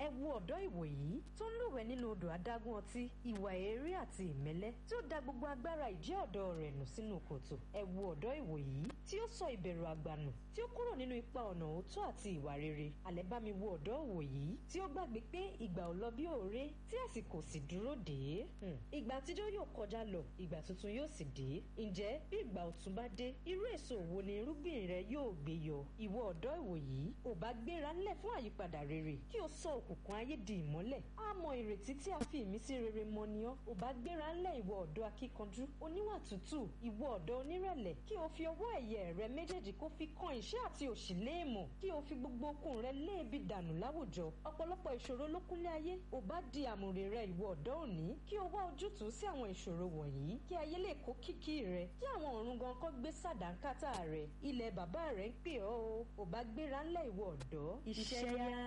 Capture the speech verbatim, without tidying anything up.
wo ọ̀dọ́ ìwòyí tó ń lúwẹ̀ẹ́ nínú odò adágún ọtí, ìwà èérí àti ìmẹ́lẹ́ tí ó da gbogbo agbára ìjẹ́ ọ̀dọ́ rẹ̀ nù sínú kòtò. Ẹ wo ọ̀dọ́ ìwòyí tí ó sọ ìbẹ̀rù àgbà nù, tí ó kúrò nínú ipa ọ̀nà òótọ́ àti ìwà rere. Àlẹ́ bá mi wo ọ̀dọ́ ìwòyí tí ó gbàgbé pé ìgbà ò lọ bí òré, tí àsìkò sì dúró dé. Hmm. Ìgbà àtijọ́ yóò kọjá lọ, ìgbà tuntun yóò sì dé. Ǹjẹ́ bí ìgbà ọ̀tun bá dé, irú èso wo ni irúgbìn rẹ yóò gbé yọ? Ìwọ ọ̀dọ́ ìwòyí, ò bá gbéra ńlẹ̀ fún àyípadà rere kí o sọ òkùnkùn ayé di ìmọ́lẹ̀. Á mọ ìrètí tí a fi ìmísí rere mọ ni ọ́. Ò bá gbéra ńlẹ̀ ìwọ ọ̀dọ́ akíkanjú, oníwà tútù, ìwọ ọ̀dọ́ onírẹ̀lẹ̀, kí o fi ọwọ́ ẹ̀yẹ rẹ méjèèjì kó fi kan ìṣẹ́ àti òṣì léèmọ̀, kí o fi gbogbo okun rẹ léèbi dànù láwùjọ. Ọ̀pọ̀lọpọ̀ ìṣòro ló kúnlé ayé. Ò bá di àmùrè rẹ ìwọ ọ̀dọ́ òní, kí o wá ojútùú sí àwọn ìṣòro wọ̀nyí, kí ayé lè kó kìkì rẹ, kí àwọn ọ̀run gan kọ́ gbé sàdánkátà rẹ. Ilẹ̀ bàbá rẹ ń pè ọ́ o. Ò bá gbéra ńlẹ̀ ìwọ ọ̀dọ́, iṣẹ́ yá.